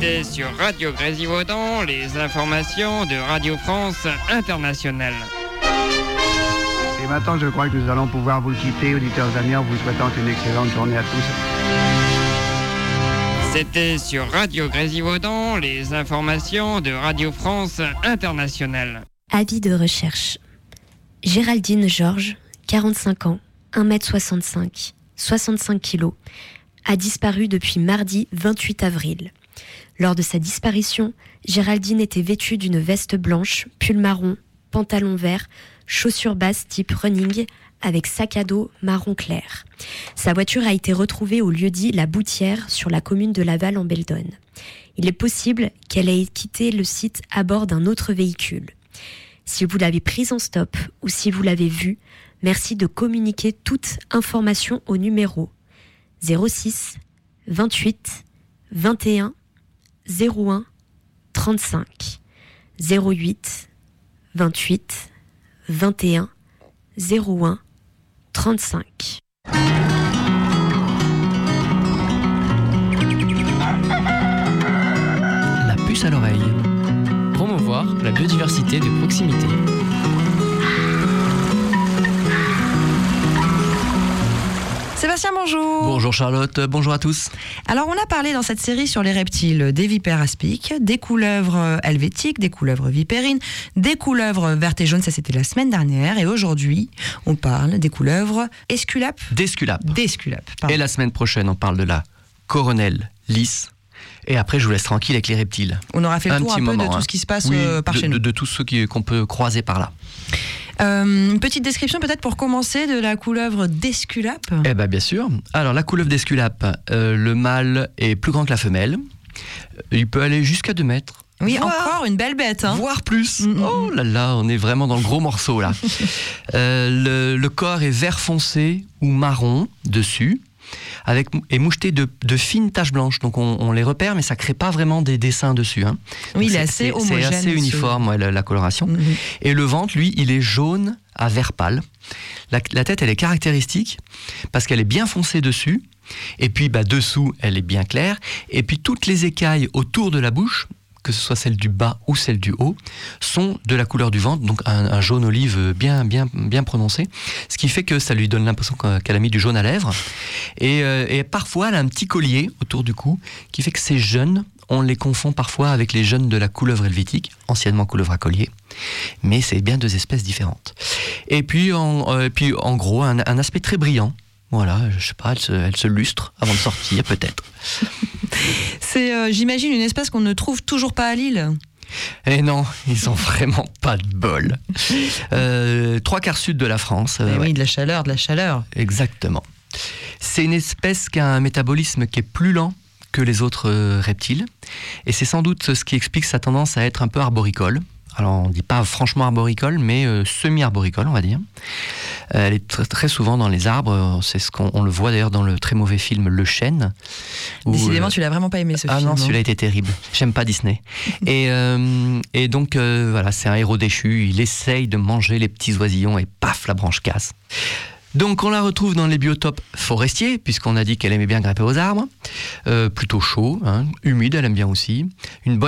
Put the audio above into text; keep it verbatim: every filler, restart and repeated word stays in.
C'était sur Radio Grésivaudan, les informations de Radio France Internationale. Et maintenant, je crois que nous allons pouvoir vous quitter, auditeurs amis, en vous souhaitant une excellente journée à tous. C'était sur Radio Grésivaudan, les informations de Radio France Internationale. Avis de recherche. Géraldine Georges, quarante-cinq ans, un mètre soixante-cinq, soixante-cinq kilos, a disparu depuis mardi vingt-huit avril. Lors de sa disparition, Géraldine était vêtue d'une veste blanche, pull marron, pantalon vert, chaussures basses type running, avec sac à dos marron clair. Sa voiture a été retrouvée au lieu-dit La Boutière, sur la commune de Laval en Beldonne. Il est possible qu'elle ait quitté le site à bord d'un autre véhicule. Si vous l'avez prise en stop ou si vous l'avez vue, merci de communiquer toute information au numéro zéro six vingt-huit vingt et un zéro un trente-cinq, zéro huit vingt-huit vingt et un zéro un trente-cinq. La puce à l'oreille. Promouvoir la biodiversité de proximité. Sébastien, bonjour. Bonjour Charlotte, bonjour à tous. Alors, on a parlé dans cette série sur les reptiles des vipères aspics, des couleuvres helvétiques, des couleuvres vipérines, des couleuvres vertes et jaunes, ça c'était la semaine dernière. Et aujourd'hui, on parle des couleuvres esculapes. D'esculapes. D'esculapes, pardon. Et la semaine prochaine, on parle de la coronelle lisse. Et après, je vous laisse tranquille avec les reptiles. On aura fait le un tour un peu moment, de tout hein. ce qui se passe oui, euh, par de, chez nous. De, de tous ceux qui, qu'on peut croiser par là. Euh, une petite description peut-être pour commencer de la couleuvre d'esculape. Eh bien, bien sûr. Alors, la couleuvre d'esculape, euh, le mâle est plus grand que la femelle. Il peut aller jusqu'à deux mètres. Oui, voire, encore une belle bête. Hein. Voire plus. Mm-hmm. Oh là là, on est vraiment dans le gros morceau là. euh, le, le corps est vert foncé ou marron dessus, avec, est moucheté de, de fines taches blanches. Donc on, on les repère, mais ça ne crée pas vraiment des dessins dessus. Hein. Oui, donc il est c'est, assez c'est, homogène. C'est assez uniforme, ouais, la, la coloration. Mm-hmm. Et le ventre, lui, il est jaune à vert pâle. La, la tête, elle est caractéristique parce qu'elle est bien foncée dessus. Et puis, bah, dessous, elle est bien claire. Et puis, toutes les écailles autour de la bouche, que ce soit celle du bas ou celle du haut, sont de la couleur du ventre, donc un, un jaune olive bien, bien, bien prononcé, ce qui fait que ça lui donne l'impression qu'elle a mis du jaune à lèvres. Et, euh, et parfois, elle a un petit collier autour du cou, qui fait que ces jeunes, on les confond parfois avec les jeunes de la couleuvre helvétique, anciennement couleuvre à collier, mais c'est bien deux espèces différentes. Et puis, en, euh, et puis, en gros, un, un aspect très brillant. Voilà, je sais pas, elle se, elle se lustre avant de sortir, peut-être. C'est, euh, j'imagine, une espèce qu'on ne trouve toujours pas à Lille. Eh non, ils ont vraiment pas de bol. Euh, trois quarts sud de la France. Euh, oui, ouais. de la chaleur, de la chaleur. Exactement. C'est une espèce qui a un métabolisme qui est plus lent que les autres euh, reptiles. Et c'est sans doute ce qui explique sa tendance à être un peu arboricole. Alors, on ne dit pas franchement arboricole, mais euh, semi-arboricole, on va dire. Euh, elle est tr- très souvent dans les arbres. C'est ce qu'on on le voit d'ailleurs dans le très mauvais film Le Chêne. Où, Décidément, euh, tu l'as vraiment pas aimé ce ah film. Ah non, celui-là hein. était terrible. J'aime pas Disney. et, euh, et donc, euh, voilà, c'est un héros déchu. Il essaye de manger les petits oisillons et paf, la branche casse. Donc on la retrouve dans les biotopes forestiers, puisqu'on a dit qu'elle aimait bien grimper aux arbres, euh, plutôt chaud, hein, humide, elle aime bien aussi, une bonne